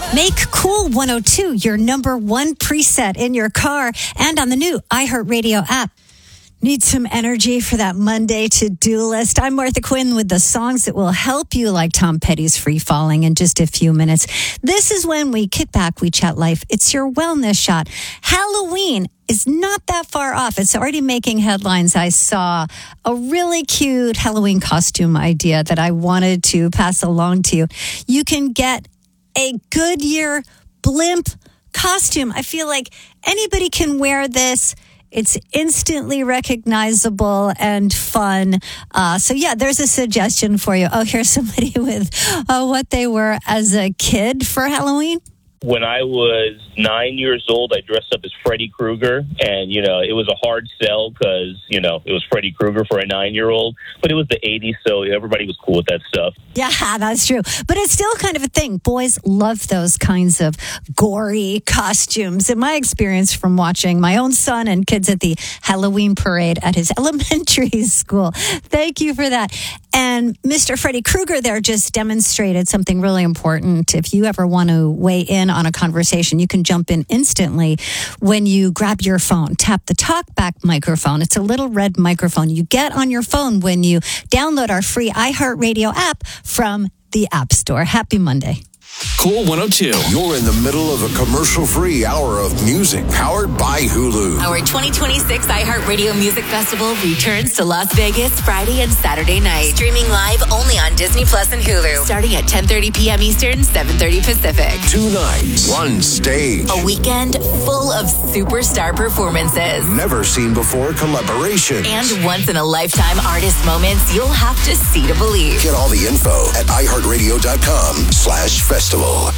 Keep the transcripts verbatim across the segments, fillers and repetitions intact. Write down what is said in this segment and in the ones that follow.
Make Cool one oh two your number one preset in your car and on the new iHeartRadio app. Need some energy for that Monday to-do list? I'm Martha Quinn with the songs that will help you, like Tom Petty's Free Falling, in just a few minutes. This is when we kick back, we chat life. It's your wellness shot. Halloween is not that far off. It's already making headlines. I saw a really cute Halloween costume idea that I wanted to pass along to you. You can get a Goodyear blimp costume. I feel like anybody can wear this. It's instantly recognizable and fun. Uh, so, yeah, there's a suggestion for you. Oh, here's somebody with uh, what they were as a kid for Halloween. When I was nine years old, I dressed up as Freddy Krueger. And, you know, it was a hard sell because, you know, it was Freddy Krueger for a nine-year-old. But it was the eighties, so everybody was cool with that stuff. Yeah, that's true. But it's still kind of a thing. Boys love those kinds of gory costumes. In my experience from watching my own son and kids at the Halloween parade at his elementary school. Thank you for that. And Mister Freddy Krueger there just demonstrated something really important. If you ever want to weigh in on a conversation, you can jump in instantly when you grab your phone. Tap the talkback microphone. It's a little red microphone you get on your phone when you download our free iHeartRadio app from the App Store. Happy Monday. Cool one oh two. You're in the middle of a commercial-free hour of music powered by Hulu. Our twenty twenty-six iHeartRadio Music Festival returns to Las Vegas Friday and Saturday night. Streaming live only on Disney Plus and Hulu. Starting at ten thirty p.m. Eastern, seven thirty Pacific. Two nights, one stage. A weekend full of superstar performances. Never seen before collaborations. And once-in-a-lifetime artist moments you'll have to see to believe. Get all the info at iHeartRadio.com slash festival.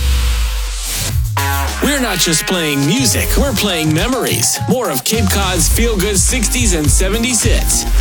We're not just playing music, we're playing memories. More of Cape Cod's feel-good sixties and seventies hits.